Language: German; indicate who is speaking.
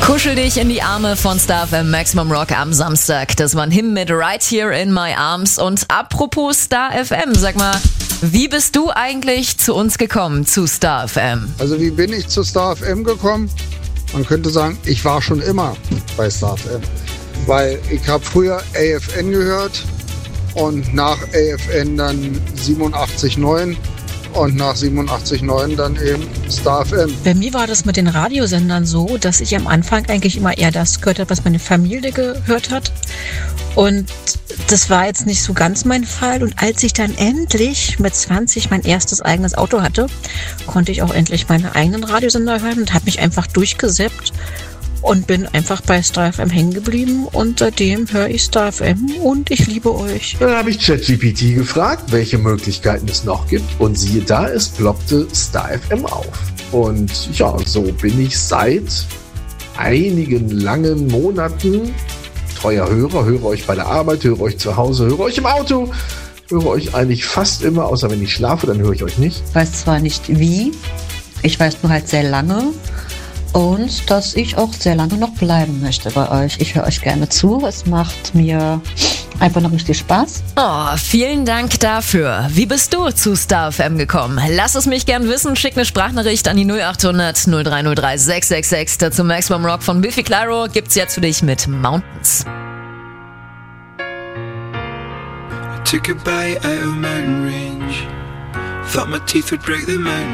Speaker 1: Kuschel dich in die Arme von Star FM Maximum Rock am Samstag. Das war Him mit Right Here in My Arms. Und apropos Star FM, sag mal, wie bist du eigentlich zu uns gekommen, zu Star FM?
Speaker 2: Also wie bin ich zu Star FM gekommen? Man könnte sagen, ich war schon immer bei Star FM. Weil ich habe früher AFN gehört und nach AFN dann 87.9 und nach 87.9 dann eben Star FM.
Speaker 3: Bei mir war das mit den Radiosendern so, dass ich am Anfang eigentlich immer eher das gehört habe, was meine Familie gehört hat. Und das war jetzt nicht so ganz mein Fall. Und als ich dann endlich mit 20 mein erstes eigenes Auto hatte, konnte ich auch endlich meine eigenen Radiosender hören und habe mich einfach durchgesäppt und bin einfach bei Star FM hängen geblieben. Und seitdem höre ich Star FM und ich liebe euch.
Speaker 4: Dann habe ich ChatGPT gefragt, welche Möglichkeiten es noch gibt. Und siehe da, es ploppte Star FM auf. Und ja, so bin ich seit einigen langen Monaten treuer Hörer. Höre euch bei der Arbeit, höre euch zu Hause, höre euch im Auto. Höre euch eigentlich fast immer, außer wenn ich schlafe, dann höre ich euch nicht.
Speaker 5: Ich weiß zwar nicht wie, ich weiß nur halt sehr lange. Und dass ich auch sehr lange noch bleiben möchte bei euch. Ich höre euch gerne zu. Es macht mir einfach noch richtig Spaß.
Speaker 1: Oh, vielen Dank dafür. Wie bist du zu Star FM gekommen? Lass es mich gern wissen. Schick eine Sprachnachricht an die 0800 0303 666. Dazu Maximum Rock von Biffy Clyro gibt's jetzt für dich mit Mountains.
Speaker 6: I took a bite out of a mountain range. Thought my teeth would break the mountain.